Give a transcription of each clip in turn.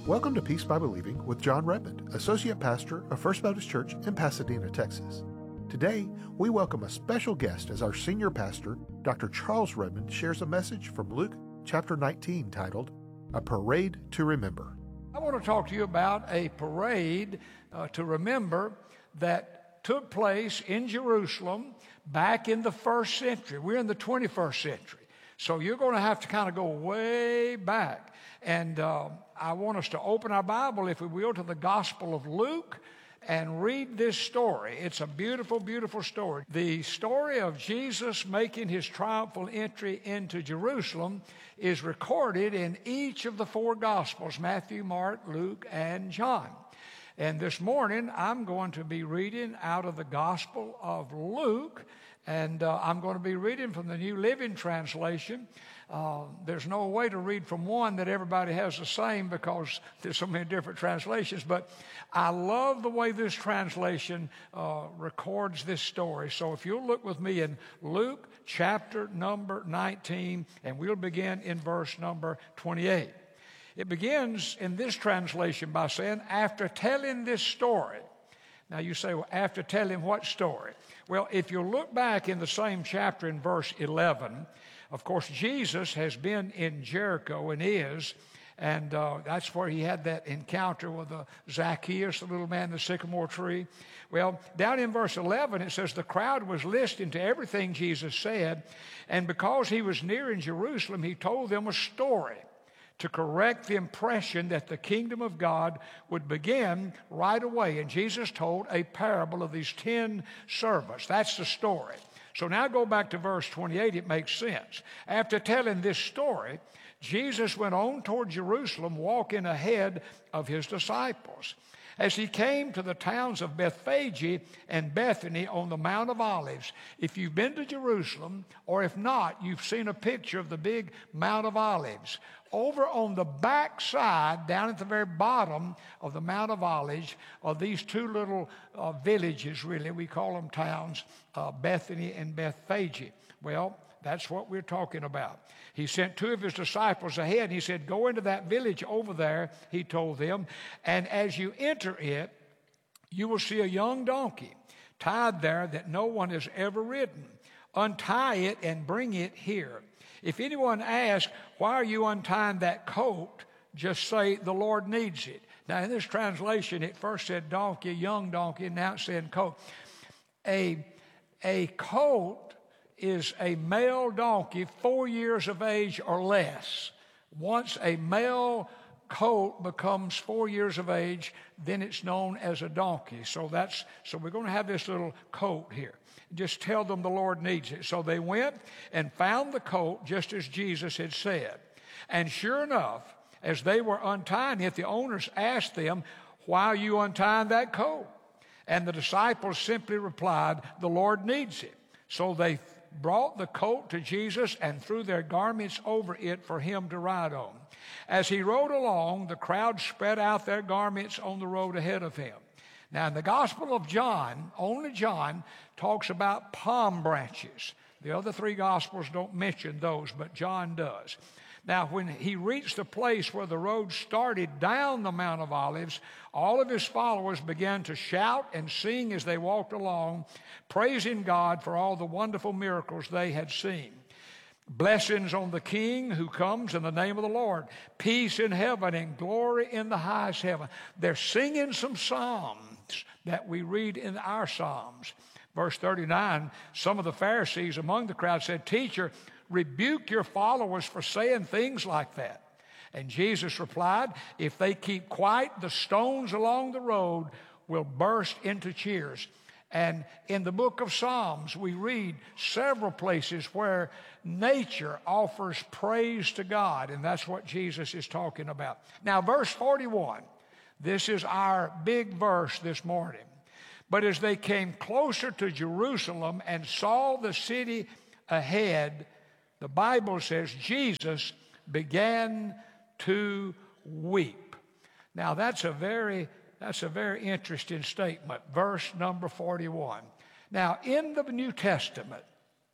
Welcome to Peace by Believing with John Redmond, Associate Pastor of First Baptist Church in Pasadena, Texas. Today, we welcome a special guest as our Senior Pastor, Dr. Charles Redmond, shares a message from Luke chapter 19 titled, A Parade to Remember. I want to talk to you about a parade to remember that took place in Jerusalem back in the first century. We're in the 21st century. So you're going to have to kind of go way back. And I want us to open our Bible, if we will, to the Gospel of Luke and read this story. It's a beautiful, beautiful story. The story of Jesus making his triumphal entry into Jerusalem is recorded in each of the four Gospels, Matthew, Mark, Luke, and John. And this morning, I'm going to be reading out of the Gospel of Luke, and I'm going to be reading from the New Living Translation. There's no way to read from one that everybody has the same because there's so many different translations, but I love the way this translation records this story. So if you'll look with me in Luke chapter number 19, and we'll begin in verse number 28. It begins in this translation by saying, after telling this story. Now you say, well, after telling what story? Well, if you look back in the same chapter in verse 11, of course, Jesus has been in Jericho and and that's where he had that encounter with Zacchaeus, the little man in the sycamore tree. Well, down in verse 11, it says, the crowd was listening to everything Jesus said, and because he was near in Jerusalem, he told them a story to correct the impression that the kingdom of God would begin right away. And Jesus told a parable of these 10 servants. That's the story. So now go back to verse 28, it makes sense. After telling this story, Jesus went on toward Jerusalem, walking ahead of his disciples. As he came to the towns of Bethphage and Bethany on the Mount of Olives. If you've been to Jerusalem, or if not, you've seen a picture of the big Mount of Olives. Over on the back side, down at the very bottom of the Mount of Olives, are these two little villages, really. We call them towns, Bethany and Bethphage. Well, that's what we're talking about. He sent two of his disciples ahead, and he said, go into that village over there, he told them, and as you enter it, you will see a young donkey tied there that no one has ever ridden. Untie it and bring it here. If anyone asks, why are you untying that coat? Just say, the Lord needs it. Now, in this translation, it first said donkey, young donkey, and now it's saying coat. A coat is a male donkey 4 years of age or less. Once a male colt becomes 4 years of age, then it's known as a donkey. So we're going to have this little colt here. Just tell them the Lord needs it. So they went and found the colt just as Jesus had said. And sure enough, as they were untying it, the owners asked them, why are you untying that colt? And the disciples simply replied, the Lord needs it. So they brought the colt to Jesus and threw their garments over it for him to ride on. As he rode along, the crowd spread out their garments on the road ahead of him. Now, in the Gospel of John, only John talks about palm branches. The other three Gospels don't mention those, but John does. Now, when he reached the place where the road started down the Mount of Olives, all of his followers began to shout and sing as they walked along, praising God for all the wonderful miracles they had seen. Blessings on the King who comes in the name of the Lord. Peace in heaven and glory in the highest heaven. They're singing some psalms that we read in our psalms. Verse 39, some of the Pharisees among the crowd said, Teacher, rebuke your followers for saying things like that. And Jesus replied, if they keep quiet, the stones along the road will burst into cheers. And in the book of Psalms, we read several places where nature offers praise to God, and that's what Jesus is talking about. Now, verse 41, this is our big verse this morning. But as they came closer to Jerusalem and saw the city ahead, the Bible says Jesus began to weep. Now, that's a very interesting statement, verse number 41. Now, in the New Testament,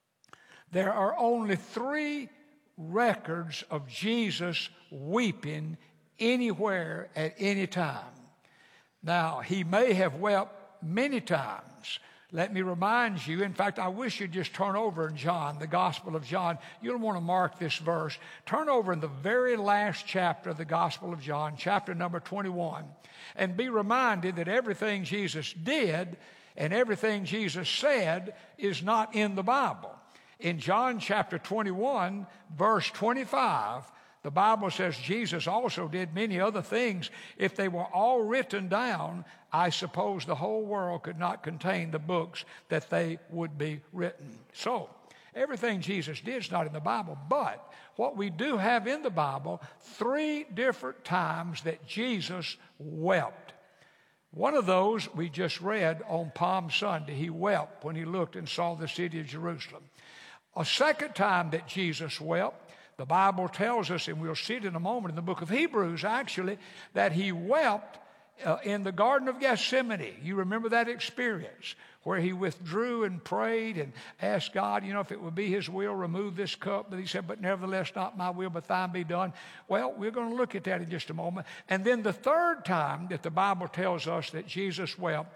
there are only 3 records of Jesus weeping anywhere at any time. Now, he may have wept many times. Let me remind you, in fact, I wish you'd just turn over in John, the Gospel of John. You'll want to mark this verse. Turn over in the very last chapter of the Gospel of John, chapter number 21, and be reminded that everything Jesus did and everything Jesus said is not in the Bible. In John chapter 21, verse 25, the Bible says Jesus also did many other things. If they were all written down, I suppose the whole world could not contain the books that they would be written. So, everything Jesus did is not in the Bible. But what we do have in the Bible, 3 different times that Jesus wept. One of those we just read on Palm Sunday. He wept when he looked and saw the city of Jerusalem. A second time that Jesus wept, the Bible tells us, and we'll see it in a moment in the book of Hebrews actually, that he wept in the Garden of Gethsemane. You remember that experience where he withdrew and prayed and asked God, if it would be his will, remove this cup. But he said, but nevertheless, not my will, but thine be done. Well, we're going to look at that in just a moment. And then the third time that the Bible tells us that Jesus wept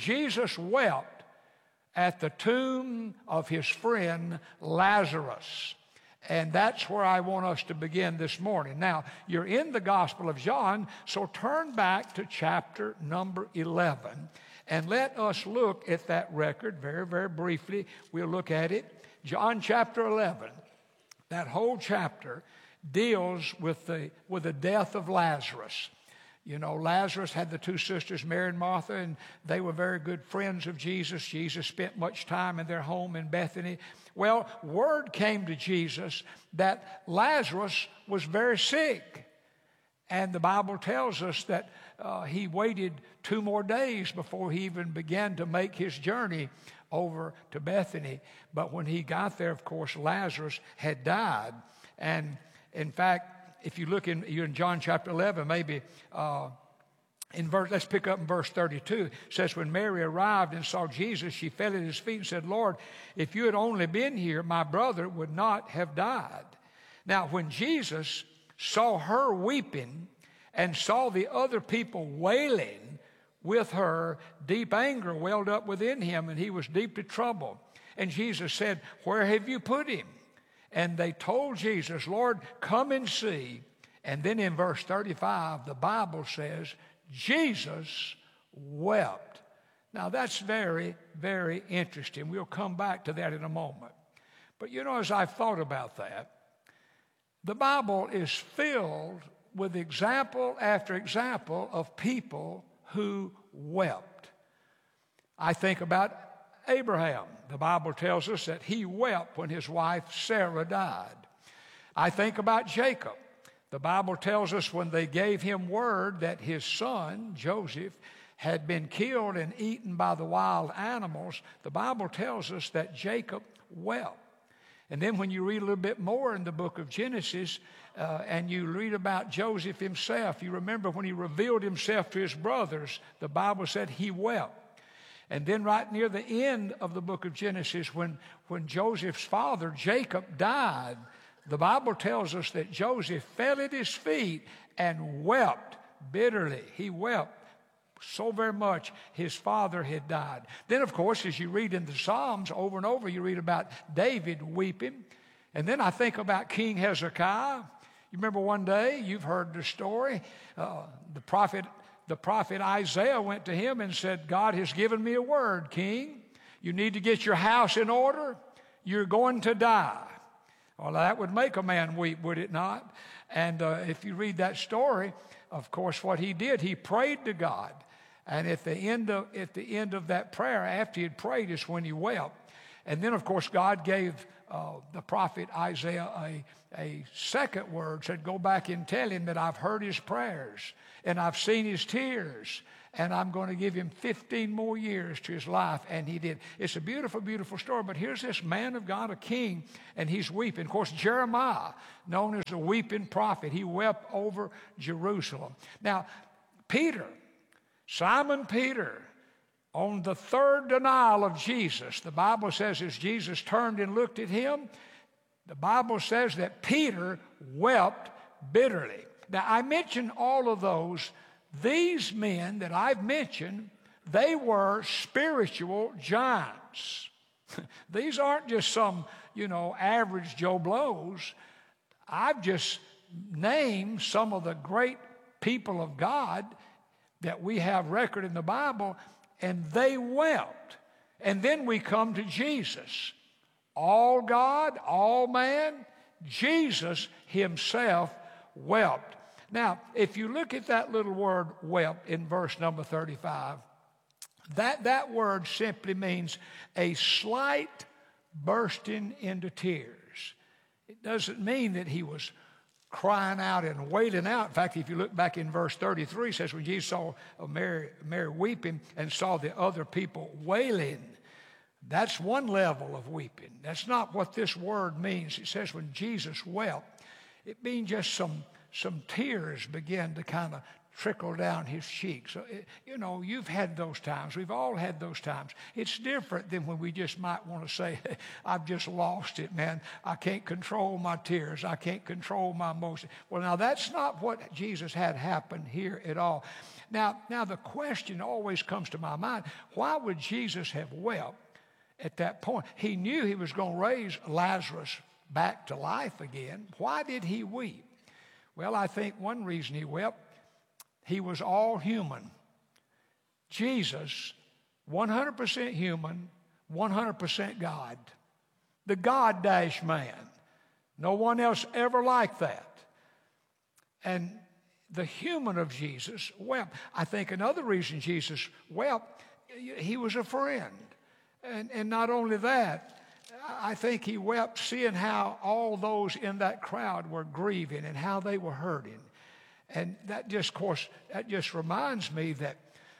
at the tomb of his friend Lazarus. And that's where I want us to begin this morning. Now, you're in the Gospel of John, so turn back to chapter number 11. And let us look at that record very, very briefly. We'll look at it. John chapter 11. That whole chapter deals with the death of Lazarus. Lazarus had the 2 sisters, Mary and Martha, and they were very good friends of Jesus. Jesus spent much time in their home in Bethany. Well, word came to Jesus that Lazarus was very sick. And the Bible tells us that he waited 2 more days before he even began to make his journey over to Bethany. But when he got there, of course, Lazarus had died. And in fact, if you look in John chapter 11, maybe let's pick up in verse 32. It says, when Mary arrived and saw Jesus, she fell at his feet and said, Lord, if you had only been here, my brother would not have died. Now, when Jesus saw her weeping and saw the other people wailing with her, deep anger welled up within him, and he was deeply troubled. And Jesus said, where have you put him? And they told Jesus, Lord, come and see. And then in verse 35, the Bible says, Jesus wept. Now that's very, very interesting. We'll come back to that in a moment. But as I've thought about that, the Bible is filled with example after example of people who wept. I think about Abraham. The Bible tells us that he wept when his wife Sarah died. I think about Jacob. The Bible tells us when they gave him word that his son, Joseph, had been killed and eaten by the wild animals, the Bible tells us that Jacob wept. And then when you read a little bit more in the book of Genesis, and you read about Joseph himself, you remember when he revealed himself to his brothers, the Bible said he wept. And then right near the end of the book of Genesis, when Joseph's father, Jacob, died, the Bible tells us that Joseph fell at his feet and wept bitterly. He wept so very much his father had died. Then, of course, as you read in the Psalms over and over, you read about David weeping. And then I think about King Hezekiah. You remember one day, you've heard the story, the prophet Isaiah went to him and said, God has given me a word, King. You need to get your house in order. You're going to die. Well, that would make a man weep, would it not? And if you read that story, of course, what he did, he prayed to God. And at the end of that prayer, after he had prayed, is when he wept. And then, of course, God gave the prophet Isaiah a second word, said, go back and tell him that I've heard his prayers and I've seen his tears, and I'm going to give him 15 more years to his life. And he did. It's a beautiful, beautiful story. But here's this man of God, a king, and he's weeping. Of course, Jeremiah, known as the weeping prophet, he wept over Jerusalem. Now, Simon Peter, on the third denial of Jesus, the Bible says as Jesus turned and looked at him, the Bible says that Peter wept bitterly. Now, I mentioned all of those. These men that I've mentioned, they were spiritual giants. These aren't just some, average Joe Blows. I've just named some of the great people of God that we have record in the Bible, and they wept. And then we come to Jesus. All God, all man, Jesus himself wept. Now, if you look at that little word wept in verse number 35, that word simply means a slight bursting into tears. It doesn't mean that he was crying out and wailing out. In fact, if you look back in verse 33, it says when Jesus saw Mary weeping and saw the other people wailing, that's one level of weeping. That's not what this word means. It says when Jesus wept, it means just some tears began to kind of trickle down his cheeks. So, you've had those times. We've all had those times. It's different than when we just might want to say, I've just lost it, man. I can't control my tears. I can't control my emotions. Well, now that's not what Jesus had happen here at all. Now the question always comes to my mind, why would Jesus have wept at that point? He knew he was going to raise Lazarus back to life again. Why did he weep? Well, I think one reason he wept, he was all human. Jesus, 100% human, 100% God. The God-dash man. No one else ever like that. And the human of Jesus wept. I think another reason Jesus wept, he was a friend. And not only that, I think he wept seeing how all those in that crowd were grieving and how they were hurting. And that just reminds me that,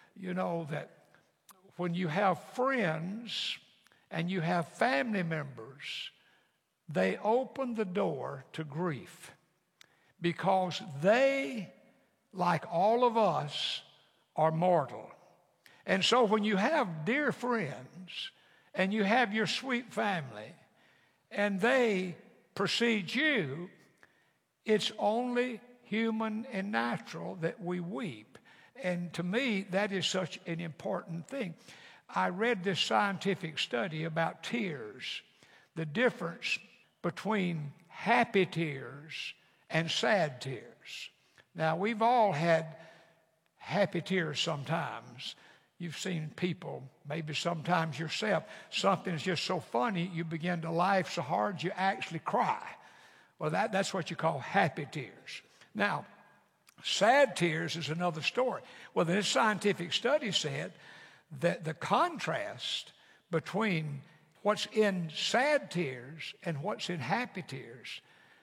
that when you have friends and you have family members, they open the door to grief because they, like all of us, are mortal. And so when you have dear friends and you have your sweet family and they precede you, it's only human and natural that we weep. And to me, that is such an important thing. I read this scientific study about tears, the difference between happy tears and sad tears. Now, we've all had happy tears sometimes. You've seen people, maybe sometimes yourself, something's just so funny, you begin to laugh so hard you actually cry. Well, that's what you call happy tears. Now, sad tears is another story. Well, this scientific study said that the contrast between what's in sad tears and what's in happy tears,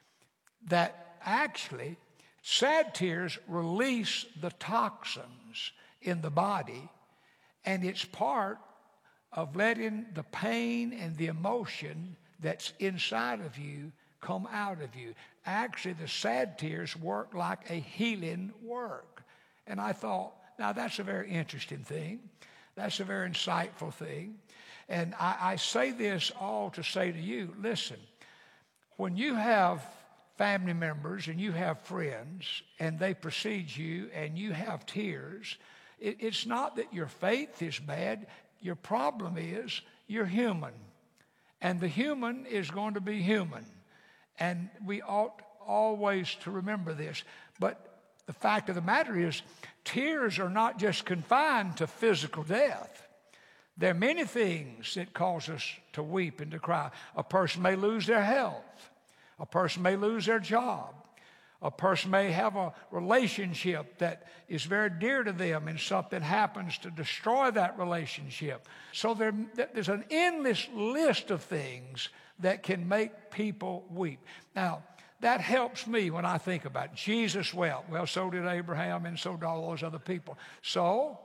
that actually sad tears release the toxins in the body, and it's part of letting the pain and the emotion that's inside of you come out of you. Actually, the sad tears work like a healing work. And I thought, now that's a very interesting thing. That's a very insightful thing. And I say this all to say to you, listen, when you have family members and you have friends and they precede you and you have tears, it's not that your faith is bad. Your problem is you're human. And the human is going to be human. And we ought always to remember this. But the fact of the matter is, tears are not just confined to physical death. There are many things that cause us to weep and to cry. A person may lose their health. A person may lose their job. A person may have a relationship that is very dear to them and something happens to destroy that relationship. So there's an endless list of things that can make people weep. Now, that helps me when I think about it. Jesus wept. Well, so did Abraham and so did all those other people. So,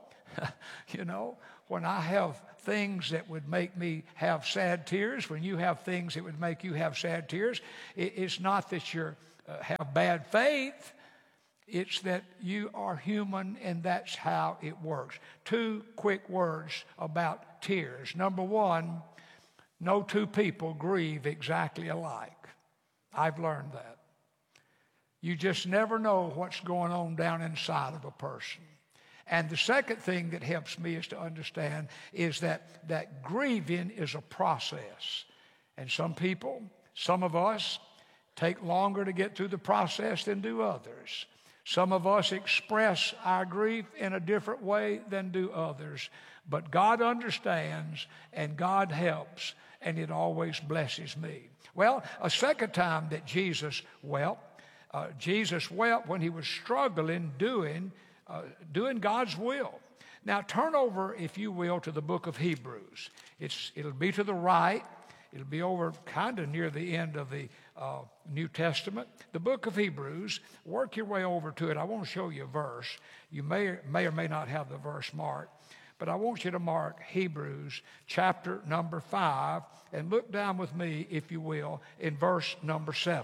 when I have things that would make me have sad tears, when you have things that would make you have sad tears, it's not that you have bad faith. It's that you are human, and that's how it works. 2 quick words about tears. Number 1, no two people grieve exactly alike. I've learned that. You just never know what's going on down inside of a person. And the second thing that helps me is to understand is that grieving is a process. And some people, some of us, take longer to get through the process than do others. Some of us express our grief in a different way than do others. But God understands and God helps, and it always blesses me. Well, a second time that Jesus wept when he was struggling doing God's will. Now turn over, if you will, to the book of Hebrews. It'll be to the right. It'll be over kind of near the end of the New Testament. The book of Hebrews, work your way over to it. I won't show you a verse. You may or may not have the verse marked. But I want you to mark Hebrews chapter number 5 and look down with me, if you will, in verse number 7.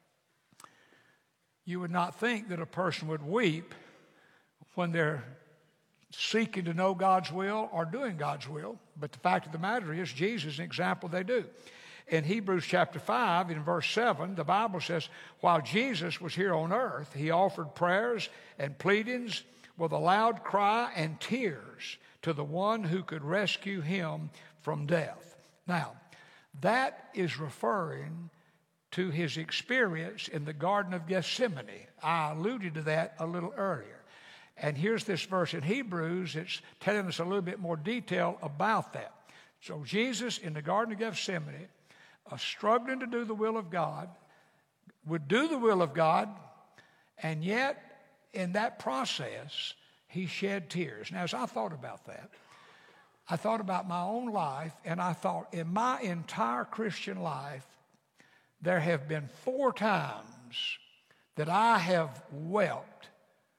You would not think that a person would weep when they're seeking to know God's will or doing God's will. But the fact of the matter is, Jesus is an example they do. In Hebrews chapter 5, in verse 7, the Bible says, while Jesus was here on earth, he offered prayers and pleadings with a loud cry and tears to the one who could rescue him from death. Now, that is referring to his experience in the Garden of Gethsemane. I alluded to that a little earlier. And here's this verse in Hebrews. It's telling us a little bit more detail about that. So Jesus in the Garden of Gethsemane, struggling to do the will of God, would do the will of God, and yet in that process, he shed tears. Now, as I thought about that, I thought about my own life, and I thought in my entire Christian life, there have been 4 times that I have wept,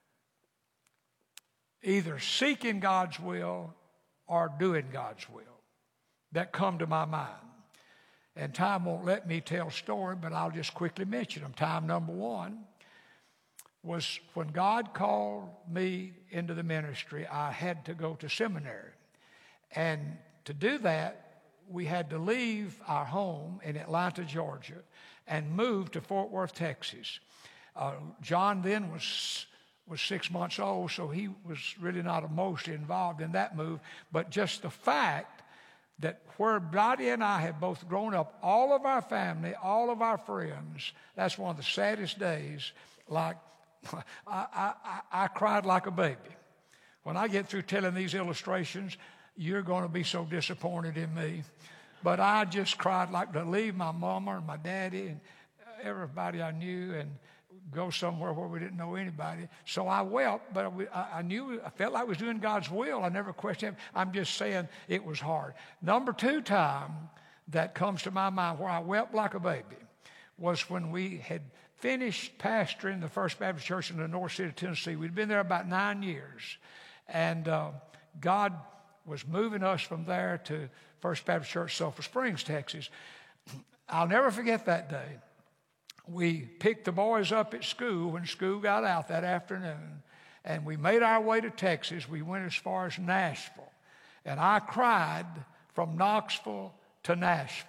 either seeking God's will or doing God's will, that come to my mind. And time won't let me tell story, but I'll just quickly mention them. Time number 1 was when God called me into the ministry. I had to go to seminary. And to do that, we had to leave our home in Atlanta, Georgia, and move to Fort Worth, Texas. John then was 6 months old, so he was really not emotionally involved in that move. But just the fact that where Dottie and I had both grown up, all of our family, all of our friends, that's one of the saddest days. Like, I cried like a baby. When I get through telling these illustrations, you're going to be so disappointed in me. But I just cried like to leave my mama and my daddy and everybody I knew and go somewhere where we didn't know anybody. So I wept, but I felt like I was doing God's will. I never questioned him. I'm just saying it was hard. Number 2 time that comes to my mind where I wept like a baby was when we had finished pastoring the First Baptist Church in the North City, Tennessee. We'd been there about 9 years. And God was moving us from there to First Baptist Church, Sulphur Springs, Texas. I'll never forget that day. We picked the boys up at school when school got out that afternoon, and we made our way to Texas. We went as far as Nashville, and I cried from Knoxville to Nashville.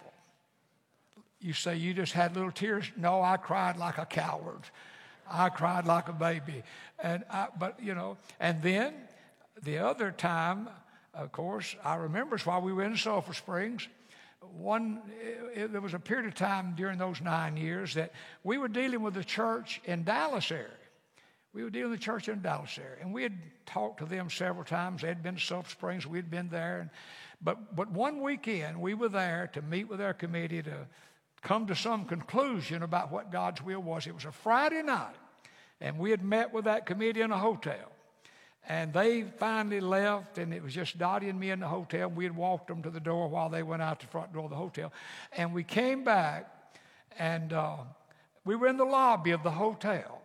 You say you just had little tears? No, I cried like a coward. I cried like a baby. And then the other time, of course, I remember is while we were in Sulphur Springs. There was a period of time during those 9 years that we were dealing with the church in Dallas area. We were dealing with the church in Dallas area, and we had talked to them several times. They had been to Sulphur Springs. We had been there. But one weekend, we were there to meet with our committee to come to some conclusion about what God's will was. It was a Friday night, and we had met with that committee in a hotel. And they finally left, and it was just Dottie and me in the hotel. We had walked them to the door while they went out the front door of the hotel. And we came back, and we were in the lobby of the hotel.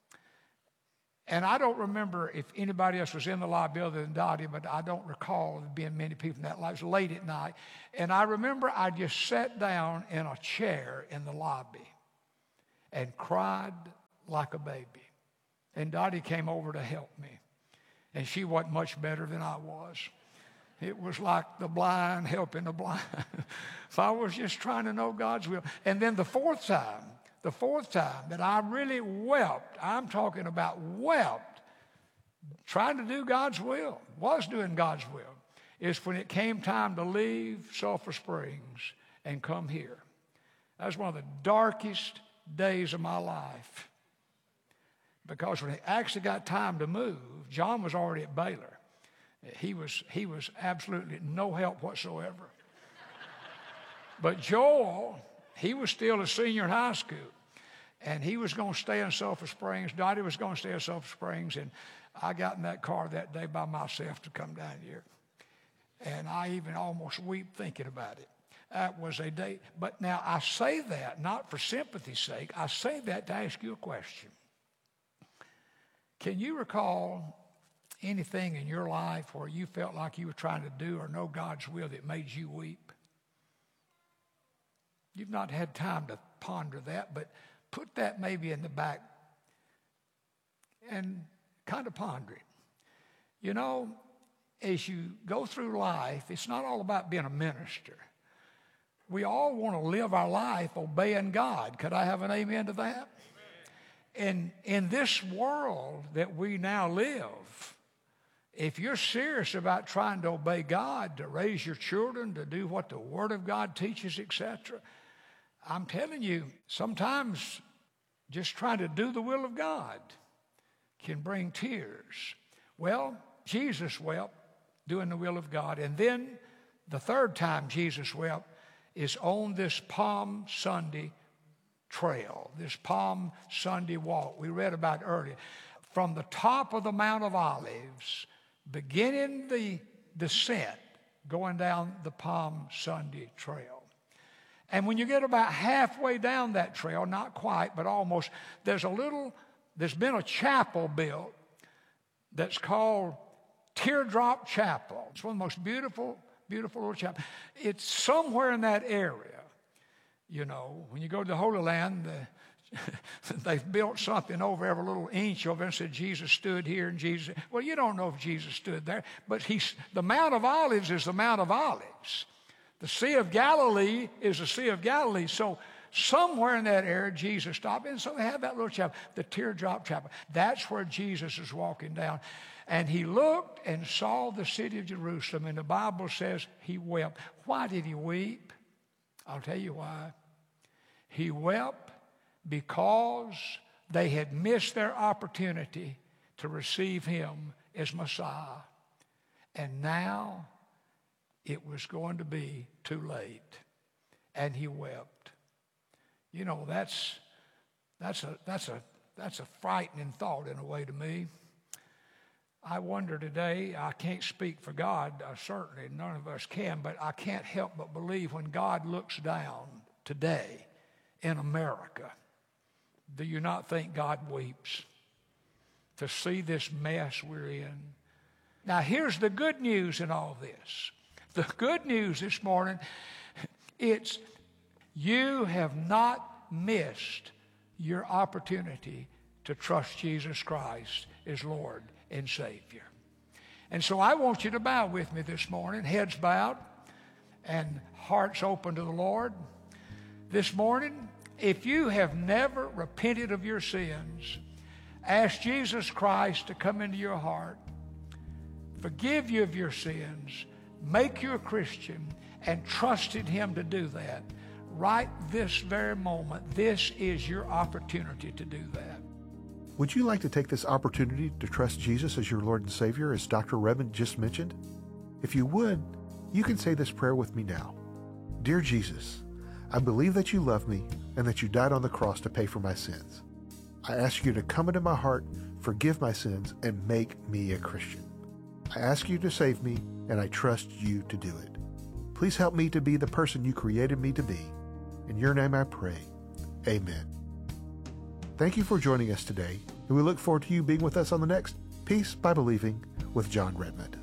And I don't remember if anybody else was in the lobby other than Dottie, but I don't recall there being many people in that lobby. It was late at night. And I remember I just sat down in a chair in the lobby and cried like a baby. And Dottie came over to help me. And she wasn't much better than I was. It was like the blind helping the blind. So I was just trying to know God's will. And then the 4th time The fourth time that I really wept, I'm talking about wept, trying to do God's will, was doing God's will, is when it came time to leave Sulphur Springs and come here. That was one of the darkest days of my life. Because when it actually got time to move, John was already at Baylor. He was absolutely no help whatsoever. But Joel, he was still a senior in high school, and he was going to stay in Sulphur Springs. Dottie was going to stay in Sulphur Springs, and I got in that car that day by myself to come down here. And I even almost weep thinking about it. That was a day. But now I say that not for sympathy's sake. I say that to ask you a question. Can you recall anything in your life where you felt like you were trying to do or know God's will that made you weep? You've not had time to ponder that, but put that maybe in the back and kind of ponder it. You know, as you go through life, it's not all about being a minister. We all want to live our life obeying God. Could I have an amen to that? And in this world that we now live, if you're serious about trying to obey God, to raise your children, to do what the Word of God teaches, etc., I'm telling you, sometimes just trying to do the will of God can bring tears. Well, Jesus wept doing the will of God. And then the third time Jesus wept is on this Palm Sunday trail, this Palm Sunday walk we read about earlier. From the top of the Mount of Olives, beginning the descent, going down the Palm Sunday trail. And when you get about halfway down that trail, not quite, but almost, there's been a chapel built that's called Teardrop Chapel. It's one of the most beautiful little chapels. It's somewhere in that area. You know, when you go to the Holy Land, they've built something over every little inch of it and said Jesus stood here and Jesus. Well, you don't know if Jesus stood there, but the Mount of Olives is the Mount of Olives. The Sea of Galilee is the Sea of Galilee. So somewhere in that area, Jesus stopped. And so they have that little chapel, the Teardrop Chapel. That's where Jesus is walking down. And he looked and saw the city of Jerusalem. And the Bible says he wept. Why did he weep? I'll tell you why. He wept because they had missed their opportunity to receive him as Messiah. And now it was going to be too late. And he wept. You know, that's a frightening thought in a way to me. I wonder today, I can't speak for God, certainly none of us can, but I can't help but believe when God looks down today in America, do you not think God weeps to see this mess we're in? Now here's the good news in all this. The good news this morning, it's you have not missed your opportunity to trust Jesus Christ as Lord and Savior. And so I want you to bow with me this morning, heads bowed and hearts open to the Lord. This morning, if you have never repented of your sins, ask Jesus Christ to come into your heart, forgive you of your sins, make you a Christian, and trust in him to do that. Right this very moment, this is your opportunity to do that. Would you like to take this opportunity to trust Jesus as your Lord and Savior, as Dr. Redmond just mentioned? If you would, you can say this prayer with me now. Dear Jesus, I believe that you love me and that you died on the cross to pay for my sins. I ask you to come into my heart, forgive my sins, and make me a Christian. I ask you to save me, and I trust you to do it. Please help me to be the person you created me to be. In your name I pray. Amen. Thank you for joining us today, and we look forward to you being with us on the next Peace by Believing with John Redmond.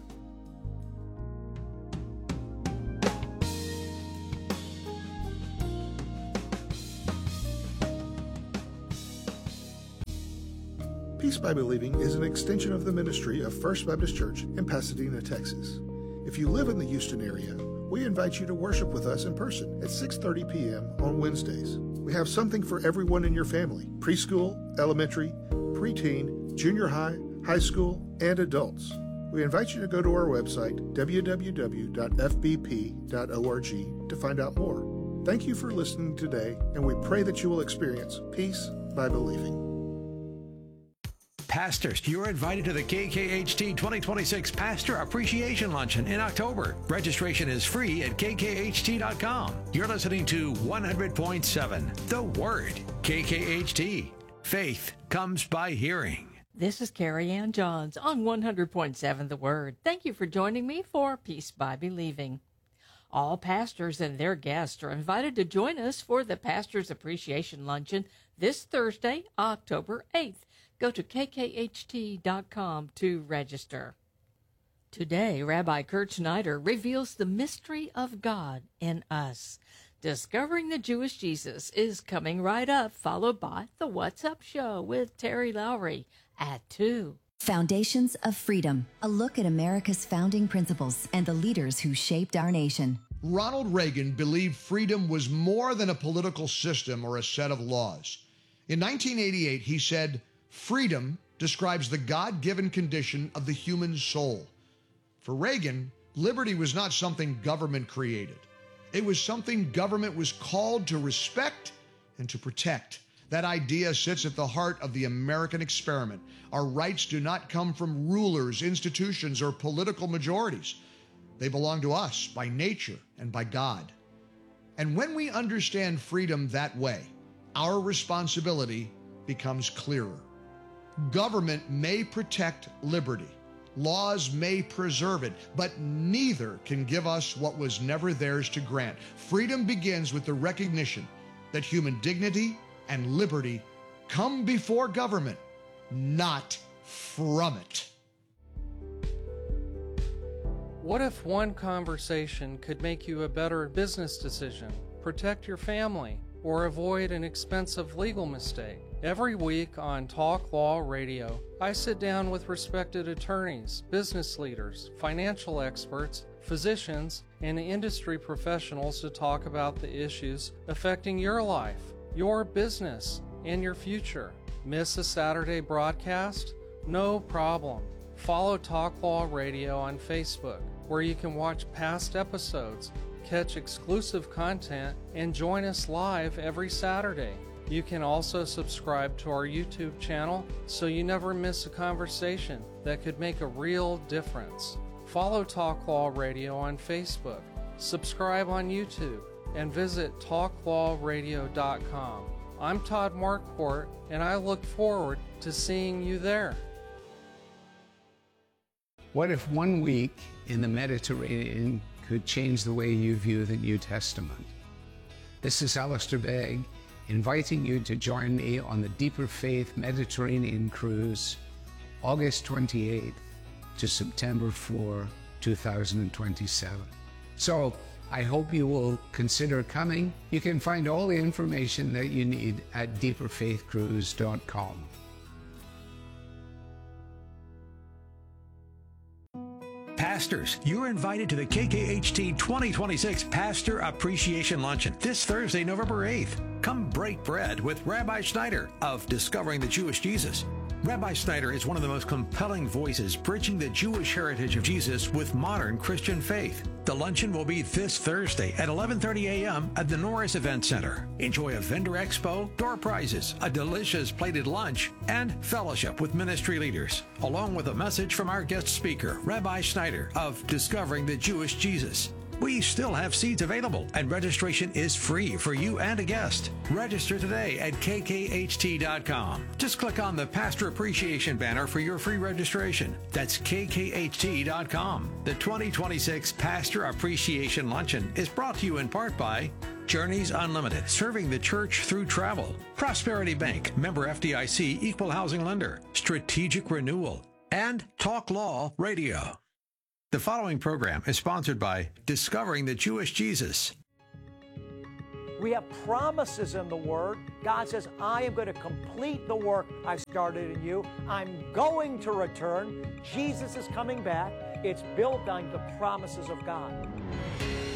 Peace by Believing is an extension of the ministry of First Baptist Church in Pasadena, Texas. If you live in the Houston area, we invite you to worship with us in person at 6:30 p.m. on Wednesdays. We have something for everyone in your family: preschool, elementary, preteen, junior high, high school, and adults. We invite you to go to our website, www.fbp.org, to find out more. Thank you for listening today, and we pray that you will experience peace by believing. Pastors, you're invited to the KKHT 2026 Pastor Appreciation Luncheon in October. Registration is free at kkht.com. You're listening to 100.7 The Word. KKHT. Faith comes by hearing. This is Carrie Ann Johns on 100.7 The Word. Thank you for joining me for Peace by Believing. All pastors and their guests are invited to join us for the Pastors Appreciation Luncheon this Thursday, October 8th. Go to kkht.com to register. Today, Rabbi Kurt Schneider reveals the mystery of God in us. Discovering the Jewish Jesus is coming right up, followed by the What's Up Show with Terry Lowry at 2. Foundations of Freedom, a look at America's founding principles and the leaders who shaped our nation. Ronald Reagan believed freedom was more than a political system or a set of laws. In 1988, he said, "Freedom describes the God-given condition of the human soul." For Reagan, liberty was not something government created. It was something government was called to respect and to protect. That idea sits at the heart of the American experiment. Our rights do not come from rulers, institutions, or political majorities. They belong to us by nature and by God. And when we understand freedom that way, our responsibility becomes clearer. Government may protect liberty. Laws may preserve it, but neither can give us what was never theirs to grant. Freedom begins with the recognition that human dignity and liberty come before government, not from it. What if one conversation could make you a better business decision, protect your family, or avoid an expensive legal mistake? Every week on Talk Law Radio, I sit down with respected attorneys, business leaders, financial experts, physicians, and industry professionals to talk about the issues affecting your life, your business, and your future. Miss a Saturday broadcast? No problem. Follow Talk Law Radio on Facebook, where you can watch past episodes, catch exclusive content, and join us live every Saturday. You can also subscribe to our YouTube channel so you never miss a conversation that could make a real difference. Follow Talk Law Radio on Facebook, subscribe on YouTube, and visit talklawradio.com. I'm Todd Marquardt, and I look forward to seeing you there. What if 1 week in the Mediterranean could change the way you view the New Testament? This is Alistair Begg, inviting you to join me on the Deeper Faith Mediterranean Cruise, August 28th to September 4, 2027. So I hope you will consider coming. You can find all the information that you need at deeperfaithcruise.com. Pastors, you're invited to the KKHT 2026 Pastor Appreciation Luncheon this Thursday, November 8th. Come break bread with Rabbi Schneider of Discovering the Jewish Jesus. Rabbi Schneider is one of the most compelling voices bridging the Jewish heritage of Jesus with modern Christian faith. The luncheon will be this Thursday at 11:30 a.m. at the Norris Event Center. Enjoy a vendor expo, door prizes, a delicious plated lunch, and fellowship with ministry leaders, along with a message from our guest speaker, Rabbi Schneider of Discovering the Jewish Jesus. We still have seats available, and registration is free for you and a guest. Register today at kkht.com. Just click on the Pastor Appreciation banner for your free registration. That's kkht.com. The 2026 Pastor Appreciation Luncheon is brought to you in part by Journeys Unlimited, serving the church through travel. Prosperity Bank, member FDIC, equal housing lender. Strategic Renewal. And Talk Law Radio. The following program is sponsored by Discovering the Jewish Jesus. We have promises in the Word. God says, I am going to complete the work I've started in you. I'm going to return. Jesus is coming back. It's built on the promises of God.